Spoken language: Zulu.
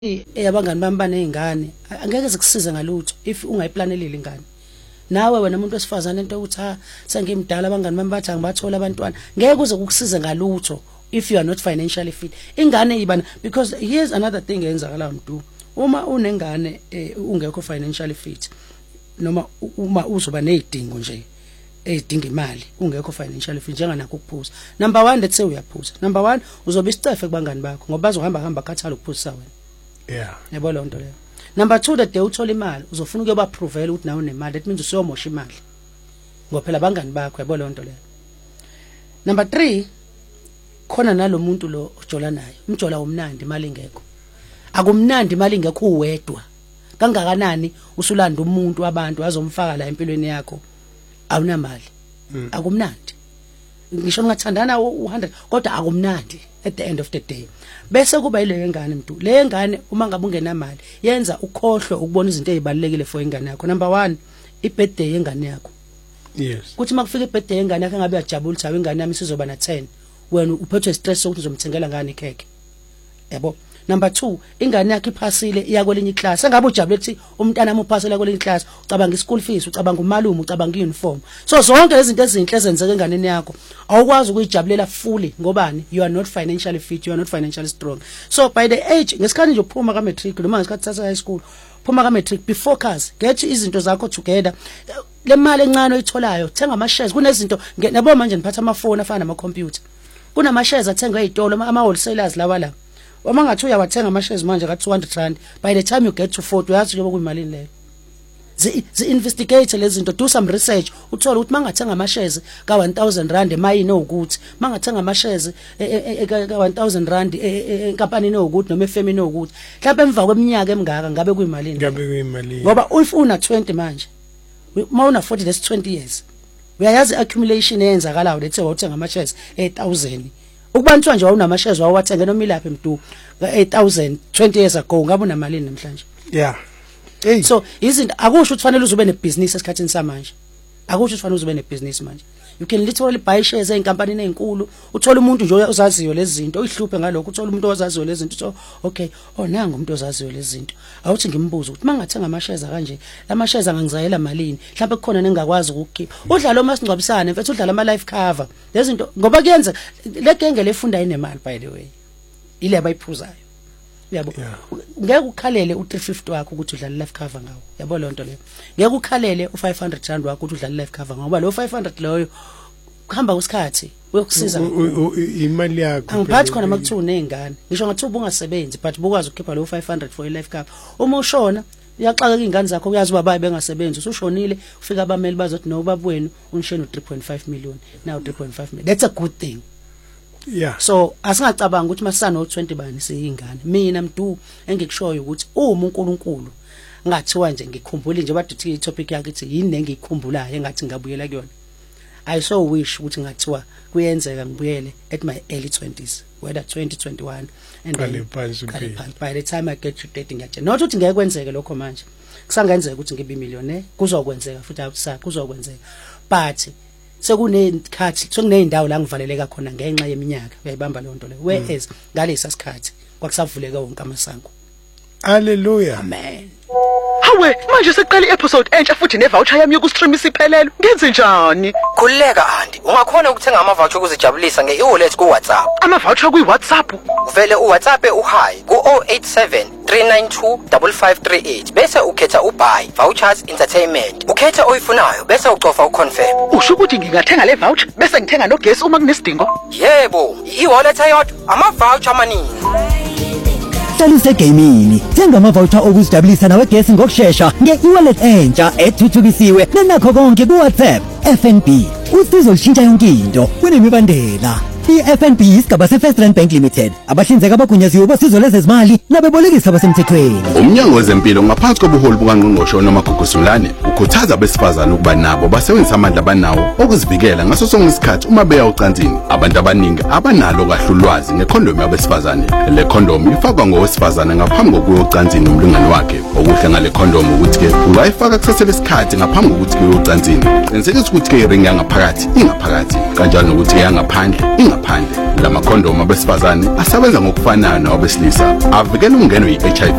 Abangani bami banezingane angeke zikusize ngalutho if ungayiplanelile ingane. Nawe wena umuntu wesifazane into ukuthi sengimdala abangani bami bathi angibathola abantwana ngeke uze ukusize ngalutho if you are not financially fit. Ingane ibana because here's another thing eyenzakala mntu. Uma unengane ungekho financially fit noma uma uzoba nezidingo nje edinga imali ungekho financially fit njenganakho ukuphuza. Number 1 let's say uyaphuza. Number 1 uzobe isicefe kubangani bakho ngoba bazohamba khathala ukuphuza wena. Yeah. Yabo lonto leyo. Number 2 that day uthola imali uzofuna ukuba provela ukuthi nawe unemali that means usiyomosha imali. Ngoba phela abangani bakho yabo lonto leyo. Number 3 khona nalomuntu lo ujola naye. Umjola umnandi imali ingekho. Akumnandi imali ingekho uwedwa. Kangakanani usulanda umuntu abantu azomfaka la empilweni yakho awunamali. Akumnandi. Ngisho ungathandana u100 kodwa akumnandi at the end of the day. Bese kuba ile ngane mntu. Le ngane uma ngabe ungenamali yenza ukhohlwe ukubona izinto ezibalekile for ingane yakho. Number 1 ibirthday yengane yakho. Yes. Kuthi makufika ibirthday yengane yakho ngabe yajabula ukuthi ingane yami isizoba na 10 wena uphethwe stress ukuthi uzomthengela ngane ikheke. Yabo. Number 2 ingane yakho iphasile iya kwelinye iclass engabe ujabule ukuthi umntana wami uphasela kwelinye iclass ucabanga ischool fees ucabanga umalume ucabanga iuniform so zonke lezi zinto ezinhle ezenzeka enganeni yakho awukwazi ukuyijabulela fully ngobani you are not financially fit you are not financially strong so by the age ngesikhathi nje uphuma ka matric noma ngesikhathi sasa high school phuma ka matric be focus get izinto zakho together le mali encane oyitholayo thenga ama shares kunezinto nabo manje niphatha amafoni afana nama computer kunama shares athengwa ezitolo ama wholesalers lawa la uma ngathi uyawathenga ama shares manje ka 200 rand by the time you get to 40 uyazi nje okuyimali leyo investigate lezi zinto do some research uthola ukuthi mangathenga ama shares ka 1000 rand emayini ukuthi mangathenga ama shares ka 1000 rand enkampani nokuthi noma efemi nokuthi mhlawumbe emva kweminyaka emingaka ngabe kuyimali ngoba if una 20 manje uma una 40 that's 20 years uyayazi accumulation eyenzakalayo lethe wawuthenga ama shares 8000 ukubantswa nje wawunama shares wawathenga noma ilaphi mntu 8000 20 years ago ngabe unamali namhlanje. Yeah. Hey. So izinto akusho ukuthi fanele uzube nebusiness esikhathini samanje. Akusho ukuthi fanele uzube nebusiness manje. You can literally buy shares einkampanini ezinkulu uthola umuntu nje ozaziyo lezi zinto uyihluphe ngalokho uthola umuntu ozaziyo lezi zinto so okay nanga umuntu ozaziyo lezi zinto awuthi ngimbuza ukuthi mangathenga ama shares kanje ama shares angangizayela malini mhlawumbe kukhona nengakwazi ukukhipha udlala omasingcwabisane mfethu udlala ama life cover lezi zinto ngoba kuyenza le genge lefunda inemali by the way ile abayiphuzayo yabo ngeke ukhalele u350 wakho ukuthi udlala life cover ngawo yabo lonto leyo ngeke ukhalele u500 rand wakho ukuthi udlala life cover ngoba lo 500 loyo kuhamba kusikhathi uyokusiza imali yakho angiphathi khona makuthiwa unezingane ngisho ngathi ubungasebenzi but bukwazi ukukhipha lo 500 for life cover uma ushona uyaxaka ingane zakho uyazi uba baye bengasebenzi usushonile ufika abameli bazothi no baba wenu unishene u3.5 million now 3.5 million that's a good thing. Yeah. So asingacabanga ukuthi masisano 20 bani siyingane mina mntu engikushoyo ukuthi uma uNkulunkulu ngathiwa nje ngikhumbule nje baduthi itopic yakhe ithi yini engikukhumbulayo engathi ngabuyela kuyona I so wish ukuthi ngathiwa kuyenzeka ngibuyele at my early 20s whether 2021 and then by the time I get to 30 ngiyathi not ukuthi ngeke kwenzeke lokho manje kusangenzeka ukuthi ngibe millionaire kuzokwenzeka futhi awusa kuzokwenzeka but sekunezikhathi sekuneyindawo la ngivaleleka khona ngenxa yeminyaka uyayibamba le nto le whereas ngalesa sikhathi kwakusavuleka wonke amasango. Hallelujah. Amen. Hawe manje seqala i-episode entsha futhi ne-voucher yami yoku-stream isiphelele ngenze njani? Khulileka Andi ungakhona ukuthenga ama-voucher okuzijabulisa nge-e-wallet ku-WhatsApp. Ama-voucher kwi-WhatsApp? Uvele u-WhatsApp u-hi ku-087 392 5538 bese ukhetha u-buy vouchers entertainment ukhetha oyifunayo bese ucofa u-confirm. Usho ukuthi ngingathenga le voucher bese ngithenga nogesi uma kunesidingo? Yebo i-wallet eyodwa ama-voucher amaningi. Saluse Gaming thenga ama-voucher okuzijabulisa nawe gesi ngokusheshsha nge-e-wallet entsha ethuthukisiwe nenakho konke ku-WhatsApp. FNB usizo lishintsha yonke into kunemibandela. I-FNB isigaba se-First Rand Bank Limited abahlinzeka abagunyaziwe bosizo lezezimali nabebolekisi abasemthethweni. Umnyango wezempilo ngaphansi kobuholi bukaNgqongqoshe noMagugusulane ukhuthaza abesifazane ukuba nabo basebenzisa amandla abanawo okuzivikela ngaso sonke isikhathi uma beya ocansini. Abantu abaningi abanalo kahle ulwazi ngekhondomu yabesifazane. Le khondomu ifakwa ngowesifazane ngaphambi kokuya ocansini nomlingani wakhe. Okuhle ngale khondomu ukuthi-ke ungayifaka kusasele isikhathi ngaphambi kokuthi kuye ocansini. Qinisekisa ukuthi-ke iring yangaphakathi ingaphakathi kanjalo nokuthi yangaphandle ngaphandle. La makhondomu abesifazane asebenza ngokufanayo nawabesilisa, avikela ukungena yi-HIV